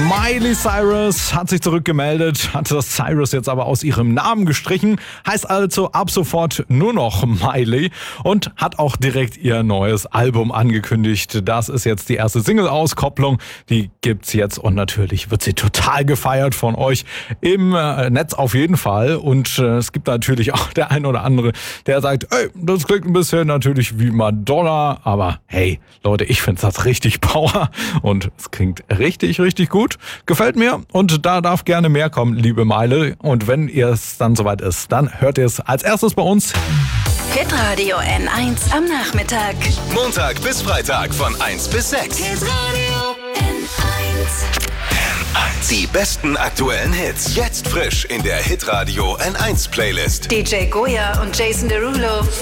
Miley Cyrus hat sich zurückgemeldet, hat das Cyrus jetzt aber aus ihrem Namen gestrichen, heißt also ab sofort nur noch Miley und hat auch direkt ihr neues Album angekündigt. Das ist jetzt die erste Single-Auskopplung, die gibt's jetzt und natürlich wird sie total gefeiert von euch im Netz auf jeden Fall und es gibt natürlich auch der ein oder andere, der sagt, ey, das klingt ein bisschen natürlich wie Madonna, aber hey, Leute, ich finde das richtig Power und es klingt richtig, richtig gut. Gefällt mir und da darf gerne mehr kommen, liebe Meile. Und wenn es dann soweit ist, dann hört ihr es als erstes bei uns. Hitradio N1 am Nachmittag. Montag bis Freitag von 1 bis 6. Hitradio N1. Die besten aktuellen Hits. Jetzt frisch in der Hitradio N1 Playlist. DJ Goya und Jason Derulo.